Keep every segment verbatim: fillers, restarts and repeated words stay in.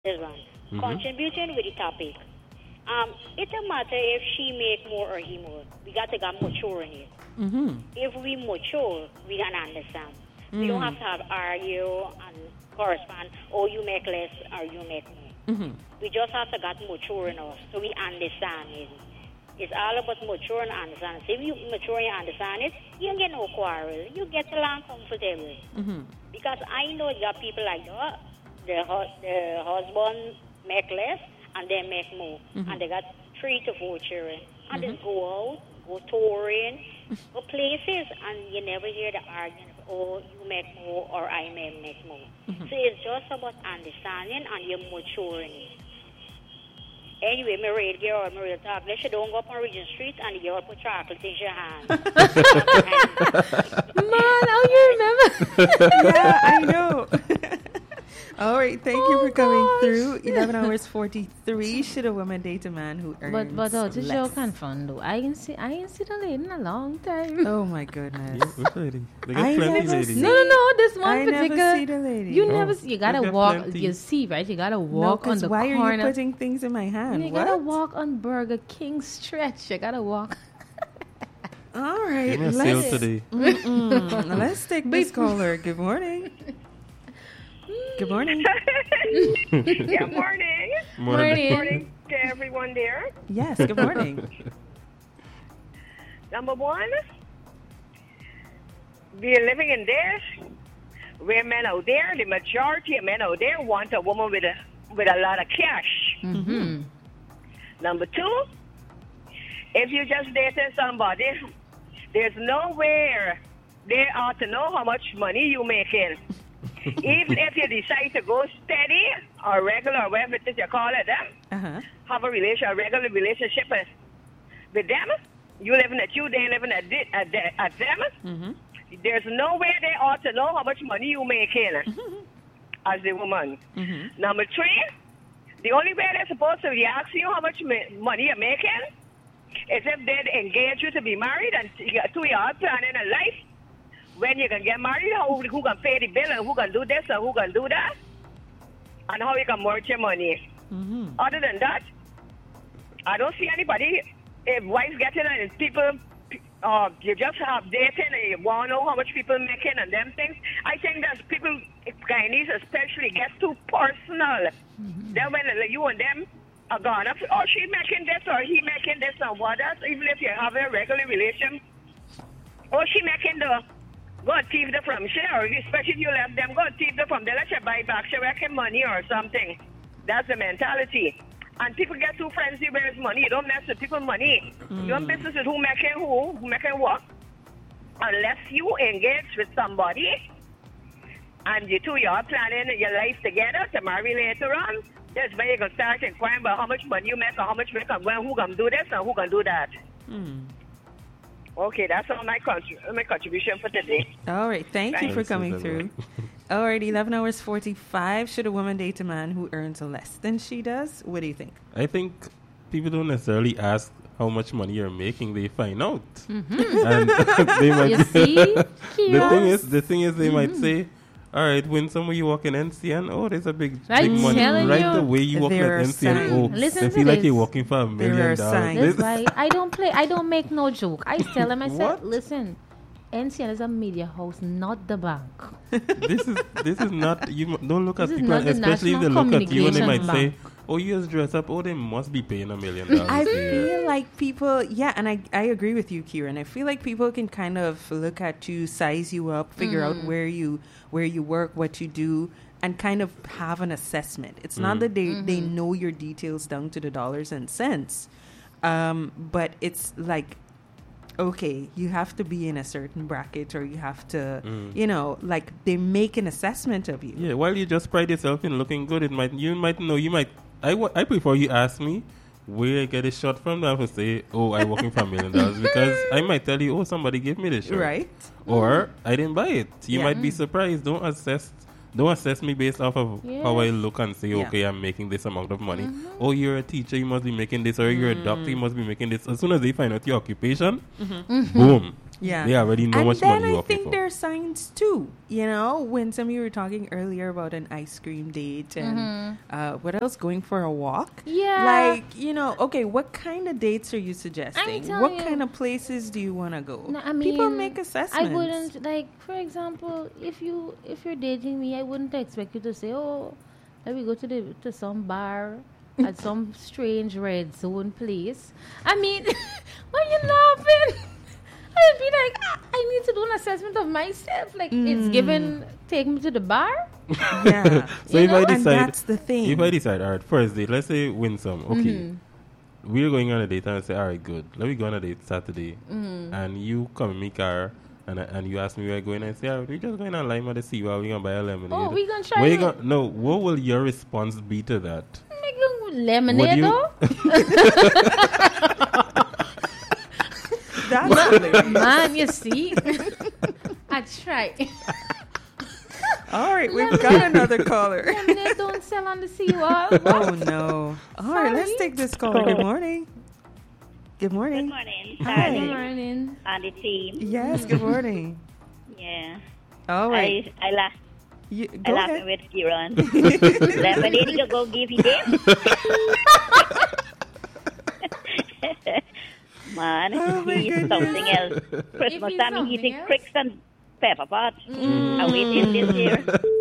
This one. Mm-hmm. Contributing with the topic. Um, it don't matter if she make more or he more. We got to get mature in it. Mm-hmm. If we mature, we can understand. Mm. We don't have to have argue and correspond, or you make less or you make more. Mm-hmm. We just have to get mature enough so we understand it. It's all about mature and understand. So if you mature and understand it, you don't get no quarrel. You get along comfortable. Mm-hmm. Because I know you got people like that. The, hu- the husband make less and they make more. Mm-hmm. And they got three to four children. And Mm-hmm. they go out, go touring, go places, and you never hear the argument, oh, you make more or I may make more. Mm-hmm. So it's just about understanding and you're maturing. Anyway, my real girl, my real talk. Let you don't go up on Regent Street and the girl put chocolate in your hand. Man, how you remember? Yeah, I know. All right, thank you Oh, for coming gosh. through. eleven hours forty-three. Should a woman date a man who earns But but oh, this show less? kind of fun though. I ain't see I ain't see the lady in a long time. Oh my goodness. Yeah, which lady? They got I plenty never ladies. see- No, no, no. This one I never particular. see the lady. You Oh, never. See, you gotta they got walk. plenty. You see, right? You gotta No, walk on 'cause the why corner. are you putting things in my hand? you what? gotta walk on Burger King stretch. You gotta walk. All right, Give me a sale let's, today. mm, let's take this caller. Good morning. Good morning. Yeah, morning. Morning. Morning to everyone there. Yes, good morning. Number one, we are living in this where men out there, the majority of men out there want a woman with a with a lot of cash. Mm-hmm. Number two, if you just dated somebody, there's nowhere they ought to know how much money you making. Even if you decide to go steady or regular, or whatever it is you call it, eh? Uh-huh. have a relation, a regular relationship with, with them. You living at you, they living at, thi- at, the- at them. Mm-hmm. There's no way they ought to know how much money you making as the woman. Mm-hmm. Number three, the only way they're supposed to be asking you how much ma- money you're making is if they engage you to be married and to your planning a life. When you can get married, who, who can pay the bill and who can do this and who can do that, and how you can mortgage your money. Mm-hmm. Other than that, I don't see anybody. If wives getting and people, uh, you just have dating and you want to know how much people making and them things. I think that people, Chinese especially, get too personal. Mm-hmm. Then when you and them are gone up, oh, she making this or he making this and what else, even if you have a regular relation, oh, she making the, go and thief them from share, or especially if you let them go and thief them from there, let you buy back, she making money or something. That's the mentality. And people get too frenzy where it's money. You don't mess with people's money. Mm. Your business is who making who, who making what. Unless you engage with somebody and you two, you're planning your life together to marry later on, that's where you can start inquiring about how much money you make or how much make and when, who can do this and who can do that. Mm. Okay, that's all my, contri- my contribution for today. All right, thank you Thanks. for coming Thanks, through. All right, eleven hours forty-five. Should a woman date a man who earns less than she does? What do you think? I think people don't necessarily ask how much money you're making. They find out, Mm-hmm. and they might. You see, the Kira? thing is, the thing is, they might say, "All right, when somewhere you walk in N C N, oh, there's a big, Right, big money telling right you. the way you walk in There are N C N. Oh, signs. Listen they to feel like this. you're walking for a There million are dollars. signs. That's why I don't play. I don't make no joke. I tell them, I said, What? listen, N C N is a media house, not the bank. this is this is not. You m- don't look at This is people, not the especially if they National look at you and they might Communications say, "Oh, you just dress up. Oh, they must be paying a million dollars." I a year." feel like people, yeah, and I, I agree with you, Kieran. I feel like people can kind of look at you, size you up, figure out where you where you work, what you do, and kind of have an assessment. It's not Mm. that they, they know your details down to the dollars and cents, um, but it's like, okay, you have to be in a certain bracket, or you have to, Mm. you know, like they make an assessment of you. Yeah, while you just pride yourself in looking good, it might you might know you might. I, wa- I prefer you ask me where I get a shot from than to say, "Oh, I working for a million dollars," because I might tell you, "Oh, somebody gave me this shot," Right? or I didn't buy it. You Yeah. might be surprised. Don't assess. Don't assess me based off of Yeah. how I look and say, Yeah. okay, I'm making this amount of money. Oh, you're a teacher, you must be making this, or you're a doctor, you must be making this. As soon as they find out your occupation, boom, Yeah. They already know and much then money you're I working think for. there are signs too. You know, when some of you were talking earlier about an ice cream date and uh, what else, going for a walk. Yeah. Like, you know, okay, what kind of dates are you suggesting? telling What you. kind of places do you want to go? No, I mean, People make assessments. I wouldn't like, for example, if you if you're dating me, I wouldn't expect you to say, "Oh, let me go to the to some bar at some strange red zone place." I mean, why you laughing? I'd be like, ah, I need to do an assessment of myself. Like, it's given, take me to the bar. Yeah. So You if know? I And decide, that's the thing. if I decide, all right, first date, let's say Winsome, okay, Mm-hmm. we're going on a date and I say, all right, good, let me go on a date Saturday, Mm-hmm. and you come in my car and I- and you ask me where we're going, and I say, all right, we're just going on Lima to see where we're gonna buy a lemonade. Oh, we gonna try Where you it. gonna, no, what will your response be to that? Make a lemonade, you- though. That's hilarious. Man, you see? I try. All right, we've got another caller. Lemonade don't sell on the seawall. Oh, no. All right, let's Sorry. take this caller. Good morning. Good Good morning. morning, Hi. Good Charlie, morning. and the team. Yes, good morning. Yeah. All right. I I laugh. You, I go laughing ahead. with Kieran. Lemonade, you go give you this. Man, Oh, my he's goodness. something else. Christmas If he's time, he's something eating else. cricks and pepper pots. I waiting this year.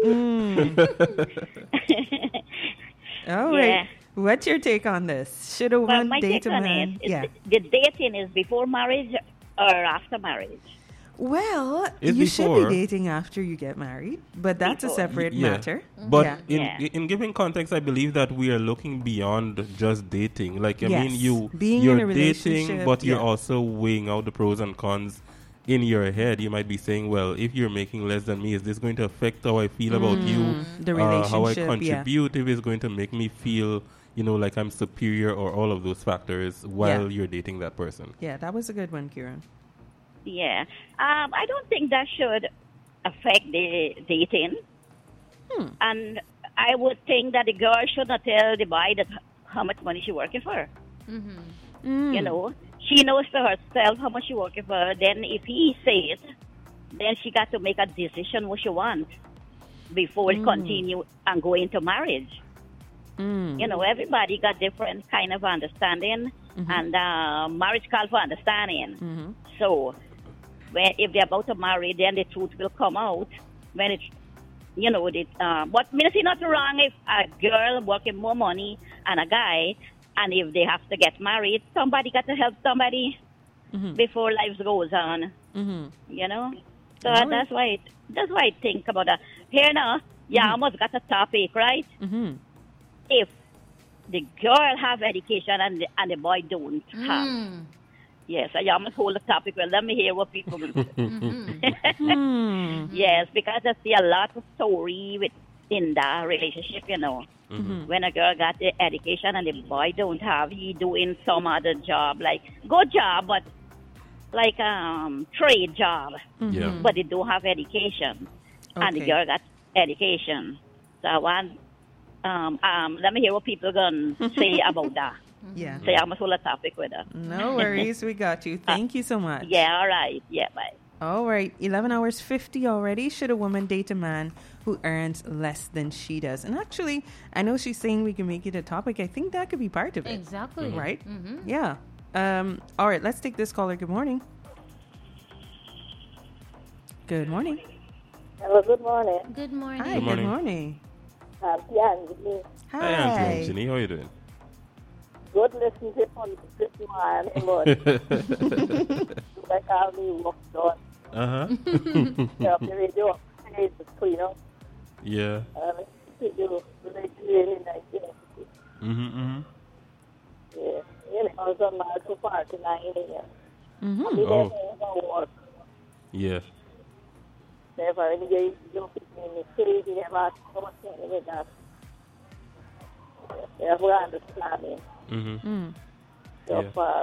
All Yeah. right. What's your take on this? Should a Well, woman my date take a on man? it is Yeah. the dating is before marriage or after marriage. Well, It's you should before. be dating after you get married, but that's a Before. separate Yeah. matter. But yeah. in Yeah. in giving context, I believe that we are looking beyond just dating. Like I mean, Yes. you Being in you're a dating, relationship, but you're yeah. also weighing out the pros and cons in your head. You might be saying, "Well, if you're making less than me, is this going to affect how I feel about you? The Uh, how I relationship, yeah. contribute? If it's going to make me feel, you know, like I'm superior, or all of those factors while Yeah. you're dating that person." Yeah, that was a good one, Kieran. Yeah. Um, I don't think that should affect the dating. Hmm. And I would think that the girl should not tell the boy that how much money she's working for. Mm. You know, she knows for herself how much she's working for. Then if he says, then she got to make a decision what she wants before it continue and go into marriage. Mm. You know, everybody got different kind of understanding, and uh, marriage calls for understanding. Mhm. So, when, if they're about to marry, then the truth will come out when it's, you know, the, uh, but means it's not wrong if a girl working more money and a guy, and if they have to get married, somebody got to help somebody Mhm. before life goes on. Mhm. You know, so All right. that's why it, that's why I think about that. Here now, yeah, I almost got a topic, right? Mhm. If the girl have education and the, and the boy don't have. Mm. Yes, I almost hold the topic. Well, let me hear what people will say. Hmm. Yes, because I see a lot of story with in the relationship, you know. Mhm. When a girl got the education and the boy don't have, he doing some other job, like good job, but like um trade job, Yeah. but they don't have education. And the Okay. girl got education. So I want, um, um, let me hear what people going to say about that. Yeah. So I must hold a topic with her. No worries. We got you. Thank you so much. Yeah, all right. Yeah, bye. All right. eleven hours fifty already. Should a woman date a man who earns less than she does? And actually, I know she's saying we can make it a topic. I think that could be part of it. Exactly. Right? Mm-hmm. Yeah. Um, all right. Let's take this caller. Good morning. Good morning. Hello, good morning. Good morning. Hi. Good Good morning. morning. Um, yeah, Anthony. Hi. Hi, Auntie Anthony. How are you doing? Good listening to on this man, but like how we work done. Uh huh. Yeah, the radio, it's you know, Yeah. um, to do really, really nice, you know. Mhm. Mhm. Yeah, you know, I was on my two party nine years. Mm-hmm. I mean, Oh. never work. Yeah. Never really get you in the city, never ask how much money with that. Yeah, we understand it. Mhm. Mm. So Yeah. far,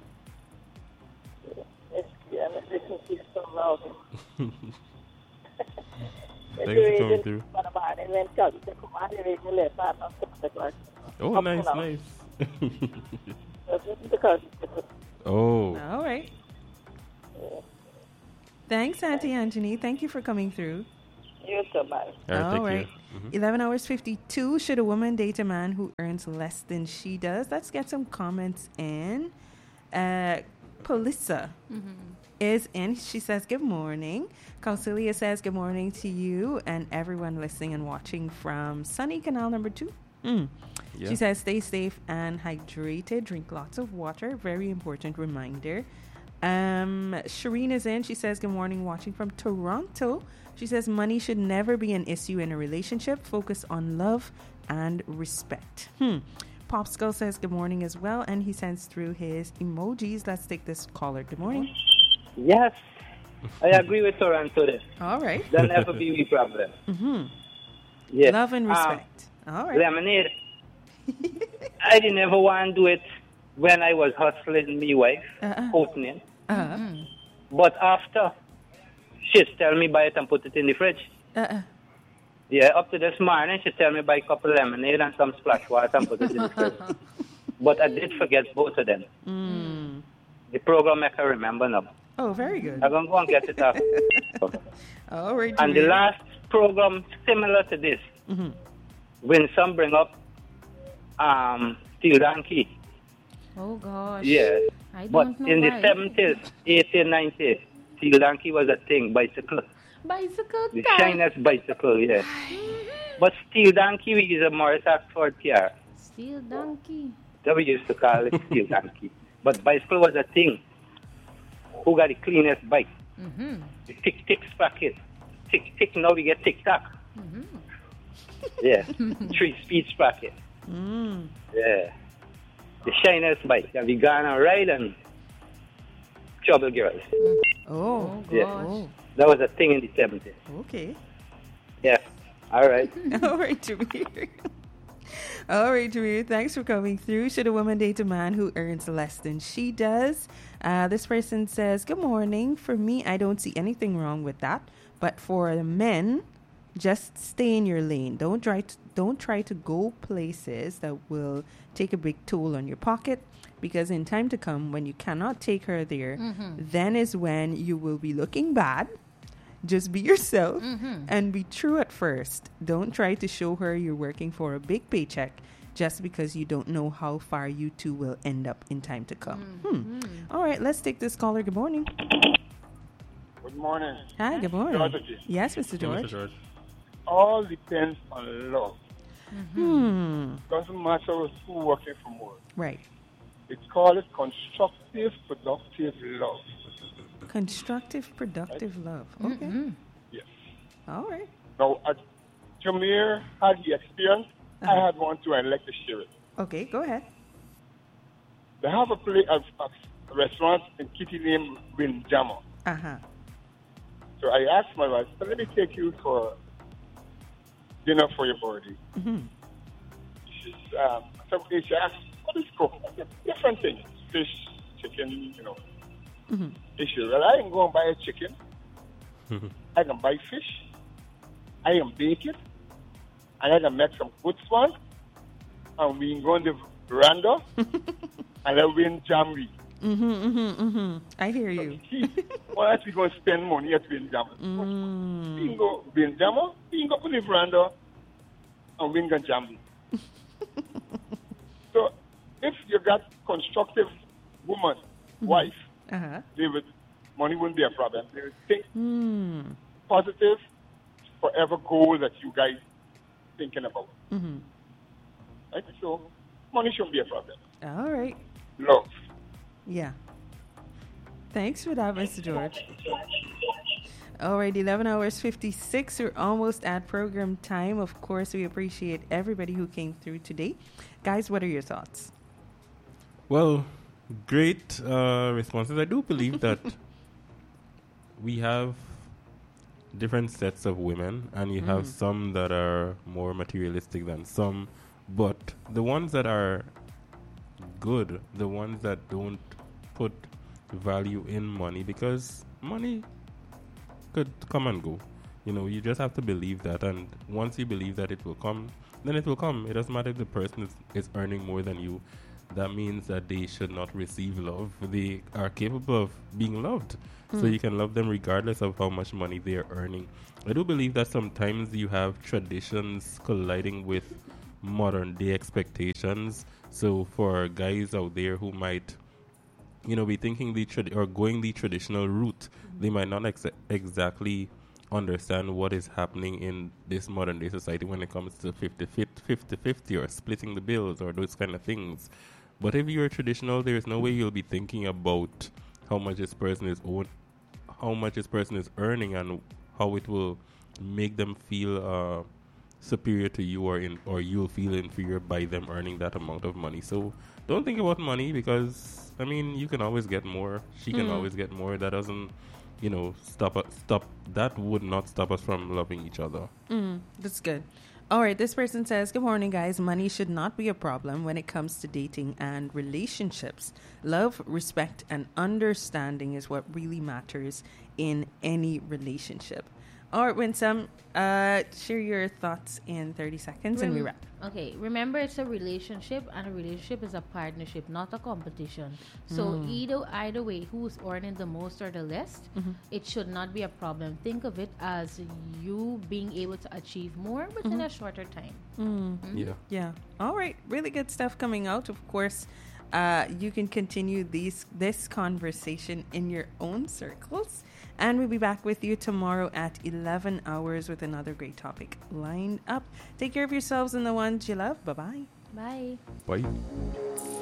it's, yeah, listen to you so loud. Thanks for coming through. Oh, nice, nice. Because Oh. All right. Thanks, Auntie Anthony. Thank you for coming through. You too, bye. All right, All take right. care. Mhm. eleven hours fifty-two. Should a woman date a man who earns less than she does? Let's get some comments in. Uh, Polissa is in. She says, good morning. Kausilia says, good morning to you and everyone listening and watching from Sunny Canal number two. Mm. Yeah. She says, stay safe and hydrated. Drink lots of water. Very important reminder. Um, Shireen is in. She says, good morning, watching from Toronto. She says, money should never be an issue in a relationship. Focus on love and respect. Hmm. Popsicle says, good morning as well. And he sends through his emojis. Let's take this caller. Good morning. Yes, I agree with Toronto there. All right. There'll never be a problem. Mm-hmm. Yes. Love and Um, respect. All right. Lemonade. I didn't ever want to do it when I was hustling me wife, Uh-uh. opening. Uh-uh. But after, she's tell me buy it and put it in the fridge. Uh-uh. Yeah, up to this morning, she tell me buy a cup of lemonade and some splash water and put it in the fridge. But I did forget both of them. Mm. The program I can remember now. Oh, very good. I'm going to go and get it up. All right. And the Jameer. last program similar to this, Mhm. when some bring up um, Steel Donkey. Oh gosh. Yeah. I But don't know in the why. seventies, eighties, nineties, Steel Donkey was a thing, bicycle. Bicycle The time. shiniest bicycle, yeah. But Steel Donkey, we use a Morris Oxford car. Steel donkey. That we used to call it Steel Donkey. But bicycle was a thing. Who got the cleanest bike? Mm-hmm. The tick tick sprocket. Tick tick, now we get tick tock. Mm-hmm. Yeah. Three speed sprocket. Mm. Yeah. The shiniest bike. And we gone and ride and trouble girls. Oh. Oh Yeah. gosh. Oh. That was a thing in the seventies. Okay. Yeah. All right. All right, Jameer. All right, Jameer. Thanks for coming through. Should a woman date a man who earns less than she does? Uh, this person says, good morning. For me, I don't see anything wrong with that. But for the men, just stay in your lane. Don't try to, don't try to go places that will take a big toll on your pocket. Because in time to come, when you cannot take her there, then is when you will be looking bad. Just be yourself and be true at first. Don't try to show her you're working for a big paycheck just because you don't know how far you two will end up in time to come. Hmm. All right, let's take this caller. Good morning. Good morning. Hi, good morning. George again. Yes, Mister Hello, George. Mister George. All depends on love. Hmm. Doesn't matter who working for more. Right. It's called it constructive, productive love. Constructive, productive love. Okay. Yes. All right. Now, uh, Jameer had the experience. I Uh-huh. had one too. I'd like to share it. Okay, go ahead. They have a place, a, a restaurant in Kitty named Windjammer. Uh-huh. So I asked my wife, "So let me take you for dinner for your birthday." Mm-hmm. She's, um, so she asked, "What is cooked?" I said, different things. Fish, chicken, you know. Mm-hmm. She said, "Well, I ain't going to buy a chicken. I can buy fish. I can bake it. And I can make some good one. And we can go on the veranda. And then we in Jamri. Mm-hmm, mm-hmm, mm-hmm. I hear you. Why are we going to spend money at Windjammer? Mm. We can go Windjammer, we can go on the veranda, and we can go Jamri. So, if you got constructive woman, wife, Uh-huh. they would, money wouldn't be a problem. They would think Hmm. positive, forever goal that you guys thinking about. Mm-hmm. Right? So, money shouldn't be a problem. All right. Love. Yeah. Thanks for that, Mister George. All right, eleven hours fifty-six. We're almost at program time. Of course, we appreciate everybody who came through today. Guys, what are your thoughts? Well, great uh, responses. I do believe that we have different sets of women, and you have some that are more materialistic than some. But the ones that are good, the ones that don't put value in money, because money could come and go. You know, you just have to believe that, and once you believe that it will come, then it will come. It doesn't matter if the person is, is earning more than you. that means that they should not receive love. They are capable of being loved. Mm. So you can love them regardless of how much money they are earning. I do believe that sometimes you have traditions colliding with modern day expectations. So for guys out there who might, you know, be thinking the trad- or going the traditional route, mm-hmm. they might not ex- exactly understand what is happening in this modern day society when it comes to fifty-fifty or splitting the bills or those kind of things. But if you're traditional, there's no way you'll be thinking about how much this person is own, how much this person is earning, and how it will make them feel uh, superior to you, or in, or you'll feel inferior by them earning that amount of money. So don't think about money, because I mean, you can always get more. She can mm. always get more. That doesn't, you know, stop us. Stop. That would not stop us from loving each other. Mm, that's good. All right, this person says, good morning, guys. Money should not be a problem when it comes to dating and relationships. Love, respect, and understanding is what really matters in any relationship. All right, Winsome, uh, share your thoughts in thirty seconds Rem- and we wrap. Okay, remember, it's a relationship, and a relationship is a partnership, not a competition. So mm. either either way, who's earning the most or the least, mm-hmm. it should not be a problem. Think of it as you being able to achieve more within mm-hmm. a shorter time. Mm. Mm-hmm. Yeah. Yeah. All right, really good stuff coming out. Of course, uh, you can continue these this conversation in your own circles. And we'll be back with you tomorrow at eleven hours with another great topic lined up. Take care of yourselves and the ones you love. Bye-bye. Bye. Bye.